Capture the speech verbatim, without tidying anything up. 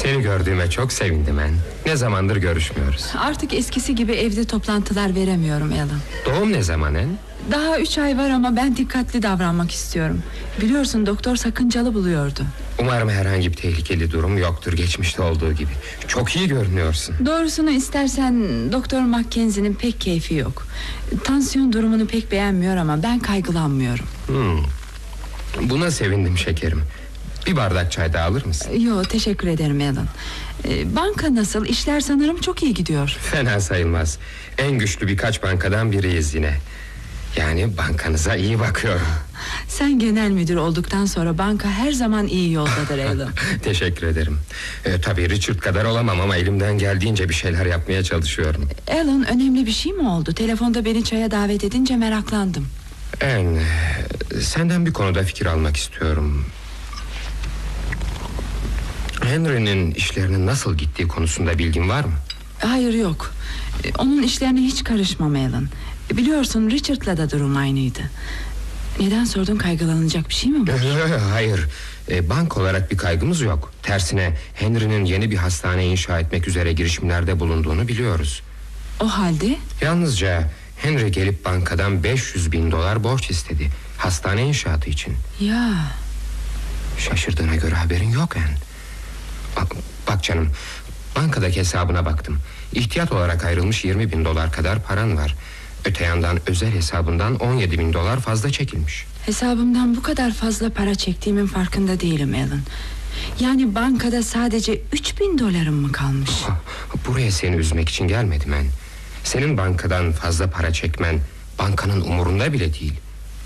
Seni gördüğüme çok sevindim en. Ne zamandır görüşmüyoruz. Artık eskisi gibi evde toplantılar veremiyorum Alan. Doğum ne zaman en? Daha üç ay var ama ben dikkatli davranmak istiyorum. Biliyorsun doktor sakıncalı buluyordu. Umarım herhangi bir tehlikeli durum yoktur, geçmişte olduğu gibi. Çok iyi görünüyorsun. Doğrusunu istersen Doktor Mackenzie'nin pek keyfi yok. Tansiyon durumunu pek beğenmiyor ama ben kaygılanmıyorum. hmm. Buna sevindim şekerim. Bir bardak çay daha alır mısın? Yo, teşekkür ederim Alan. ee, Banka nasıl? İşler sanırım çok iyi gidiyor. Fena sayılmaz. En güçlü birkaç bankadan biriyiz yine. Yani bankanıza iyi bakıyorum. Sen genel müdür olduktan sonra banka her zaman iyi yoldadır Alan. Teşekkür ederim. ee, Tabii Richard kadar olamam ama elimden geldiğince bir şeyler yapmaya çalışıyorum. Alan, önemli bir şey mi oldu? Telefonda beni çaya davet edince meraklandım. En, senden bir konuda fikir almak istiyorum. Henry'nin işlerinin nasıl gittiği konusunda bilgin var mı? Hayır, yok. Onun işlerine hiç karışmam Alan. Biliyorsun Richard'la da durum aynıydı. Neden sordun, kaygılanacak bir şey mi var? Hayır, e, bank olarak bir kaygımız yok. Tersine Henry'nin yeni bir hastane inşa etmek üzere girişimlerde bulunduğunu biliyoruz. O halde? Yalnızca Henry gelip bankadan beş yüz bin dolar borç istedi, hastane inşaatı için. Ya. Şaşırdığına göre haberin yok en. Bak canım, bankadaki hesabına baktım. İhtiyat olarak ayrılmış yirmi bin dolar kadar paran var. Öte yandan özel hesabından on yedi bin dolar fazla çekilmiş. Hesabımdan bu kadar fazla para çektiğimin farkında değilim Alan. Yani bankada sadece üç bin dolarım mı kalmış? Buraya seni üzmek için gelmedim ben. Senin bankadan fazla para çekmen bankanın umurunda bile değil.